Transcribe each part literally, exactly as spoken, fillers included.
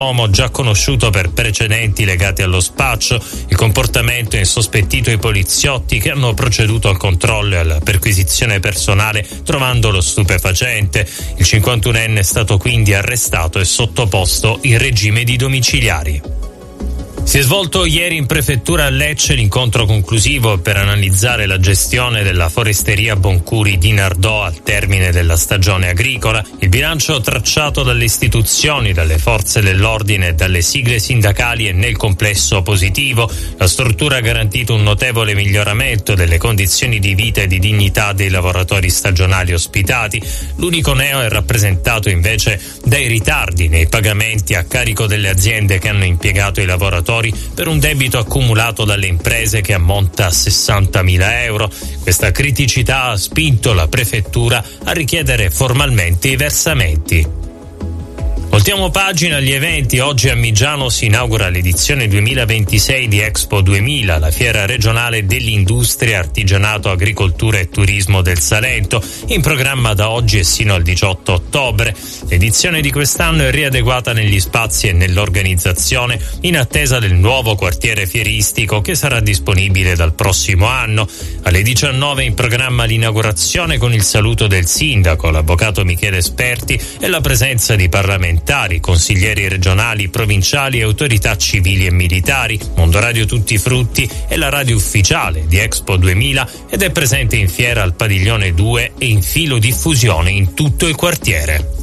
uomo già conosciuto per precedenti legati allo spaccio. Il comportamento insospettito i poliziotti che hanno proceduto al controllo e alla perquisizione personale trovando lo stupefacente. Il cinquantunenne è stato quindi arrestato e sottoposto in regime di domiciliari. Si è svolto ieri in prefettura a Lecce l'incontro conclusivo per analizzare la gestione della foresteria Boncuri di Nardò al termine della stagione agricola. Il bilancio tracciato dalle istituzioni, dalle forze dell'ordine e dalle sigle sindacali è nel complesso positivo. La struttura ha garantito un notevole miglioramento delle condizioni di vita e di dignità dei lavoratori stagionali ospitati. L'unico neo è rappresentato invece dai ritardi nei pagamenti a carico delle aziende che hanno impiegato i lavoratori per un debito accumulato dalle imprese che ammonta a sessantamila euro. Questa criticità ha spinto la prefettura a richiedere formalmente i versamenti. Voltiamo pagina agli eventi. Oggi a Migiano si inaugura l'edizione duemilaventisei di Expo duemila, la fiera regionale dell'industria, artigianato, agricoltura e turismo del Salento, in programma da oggi e sino al diciotto ottobre. L'edizione di quest'anno è riadeguata negli spazi e nell'organizzazione in attesa del nuovo quartiere fieristico che sarà disponibile dal prossimo anno. Alle diciannove in programma l'inaugurazione con il saluto del sindaco, l'avvocato Michele Sperti e la presenza di parlamentari, consiglieri regionali, provinciali e autorità civili e militari. Mondoradio Tutti i Frutti è la radio ufficiale di Expo duemila ed è presente in fiera al padiglione due e in filo diffusione in tutto il quartiere.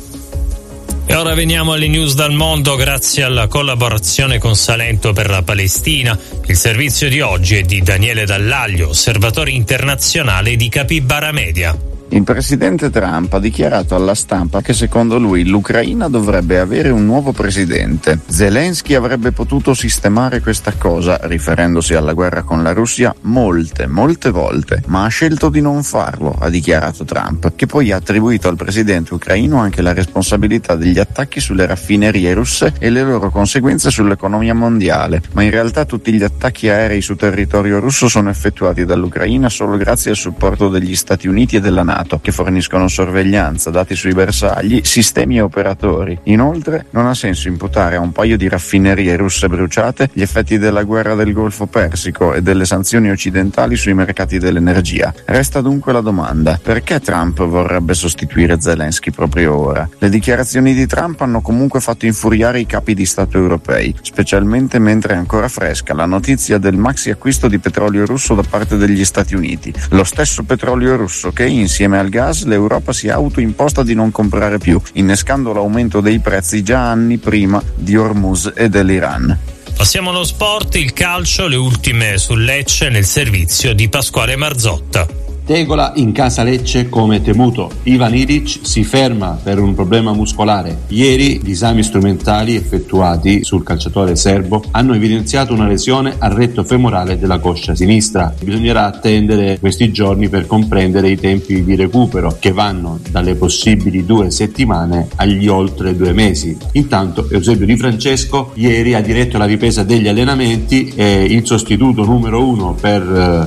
E ora veniamo alle news dal mondo grazie alla collaborazione con Salento per la Palestina. Il servizio di oggi è di Daniele Dallaglio, osservatore internazionale di Capibara Media. Il presidente Trump ha dichiarato alla stampa che secondo lui l'Ucraina dovrebbe avere un nuovo presidente. Zelensky avrebbe potuto sistemare questa cosa, riferendosi alla guerra con la Russia, molte, molte volte, ma ha scelto di non farlo, ha dichiarato Trump, che poi ha attribuito al presidente ucraino anche la responsabilità degli attacchi sulle raffinerie russe e le loro conseguenze sull'economia mondiale. Ma in realtà tutti gli attacchi aerei su territorio russo sono effettuati dall'Ucraina solo grazie al supporto degli Stati Uniti e della NATO, che forniscono sorveglianza, dati sui bersagli, sistemi e operatori. Inoltre, non ha senso imputare a un paio di raffinerie russe bruciate gli effetti della guerra del Golfo Persico e delle sanzioni occidentali sui mercati dell'energia. Resta dunque la domanda: perché Trump vorrebbe sostituire Zelensky proprio ora? Le dichiarazioni di Trump hanno comunque fatto infuriare i capi di Stato europei, specialmente mentre è ancora fresca la notizia del maxi acquisto di petrolio russo da parte degli Stati Uniti. Lo stesso petrolio russo che, insieme al gas, l'Europa si è autoimposta di non comprare più, innescando l'aumento dei prezzi già anni prima di Hormuz e dell'Iran. Passiamo allo sport, il calcio, le ultime sul Lecce nel servizio di Pasquale Marzotta. Tegola in casa Lecce come temuto. Ivan Ilić si ferma per un problema muscolare. Ieri gli esami strumentali effettuati sul calciatore serbo hanno evidenziato una lesione al retto femorale della coscia sinistra. Bisognerà attendere questi giorni per comprendere i tempi di recupero, che vanno dalle possibili due settimane agli oltre due mesi. Intanto Eusebio Di Francesco ieri ha diretto la ripresa degli allenamenti e il sostituto numero uno per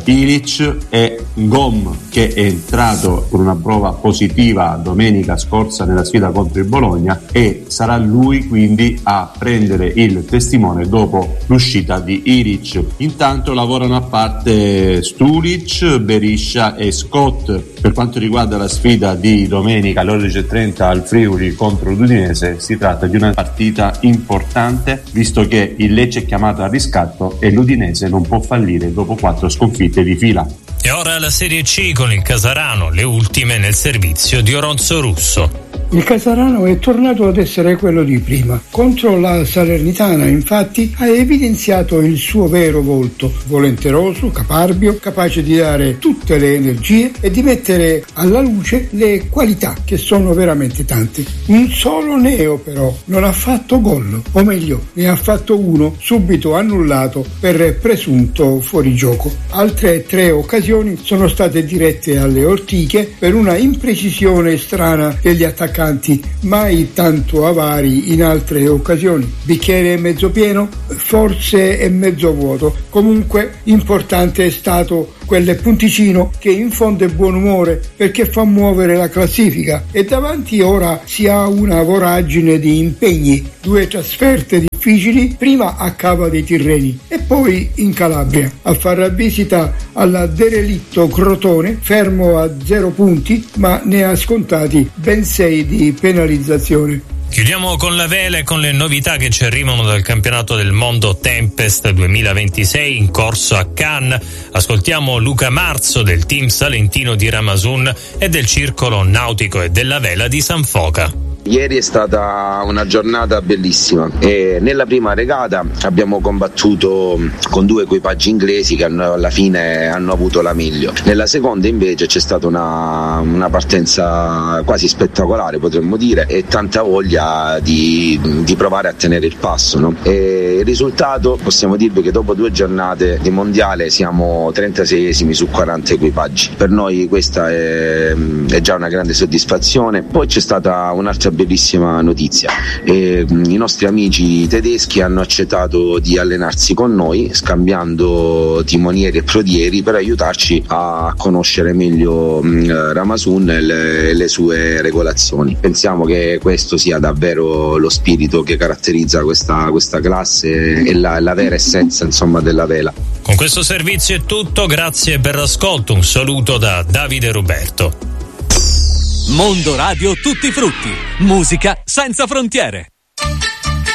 Ilić è Gom, che è entrato con una prova positiva domenica scorsa nella sfida contro il Bologna, e sarà lui quindi a prendere il testimone dopo l'uscita di Ilić. Intanto lavorano a parte Stulic, Beriscia e Scott. Per quanto riguarda la sfida di domenica alle ore undici e trenta al Friuli contro l'Udinese, si tratta di una partita importante visto che il Lecce è chiamato al riscatto e l'Udinese non può fallire dopo quattro sconfitte di fila. E ora la Serie C con il Casarano, le ultime nel servizio di Oronzo Russo. Il Casarano è tornato ad essere quello di prima. Contro la Salernitana, infatti, ha evidenziato il suo vero volto, volenteroso, caparbio, capace di dare tutte le energie e di mettere alla luce le qualità, che sono veramente tante. Un solo neo però non ha fatto gol, o meglio, ne ha fatto uno subito annullato per presunto fuorigioco. Altre tre occasioni sono state dirette alle ortiche per una imprecisione strana degli attaccanti, mai tanto avari in altre occasioni. Bicchiere mezzo pieno, forse è mezzo vuoto. Comunque importante è stato quel punticino che infonde buon umore perché fa muovere la classifica, e davanti ora si ha una voragine di impegni, due trasferte difficili, prima a Cava dei Tirreni e poi in Calabria a far visita al derelitto Crotone, fermo a zero punti ma ne ha scontati ben sei di penalizzazione. Chiudiamo con la vela e con le novità che ci arrivano dal campionato del mondo Tempest duemilaventisei in corso a Cannes. Ascoltiamo Luca Marzo del team salentino di Ramazoun e del circolo nautico e della vela di San Foca. Ieri è stata una giornata bellissima e nella prima regata abbiamo combattuto con due equipaggi inglesi che hanno, alla fine hanno avuto la meglio. Nella seconda invece c'è stata una, una partenza quasi spettacolare, potremmo dire, e tanta voglia di, di provare a tenere il passo, no? E il risultato, possiamo dirvi che dopo due giornate di mondiale siamo trentaseiesimi su quaranta equipaggi. Per noi questa è, è già una grande soddisfazione. Poi c'è stata un'altra bellissima notizia: e, i nostri amici tedeschi hanno accettato di allenarsi con noi scambiando timonieri e prodieri per aiutarci a conoscere meglio mh, Ramazoun e le, le sue regolazioni. Pensiamo che questo sia davvero lo spirito che caratterizza questa, questa classe e la, la vera essenza, insomma, della vela. Con questo servizio è tutto, grazie per l'ascolto, un saluto da Davide Roberto. Mondo Radio Tutti Frutti, musica senza frontiere.